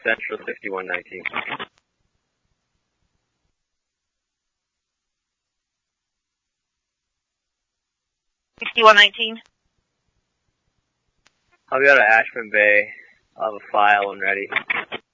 Central 6119. 6119. I'll be out of Ashburn Bay. I'll have a file when ready.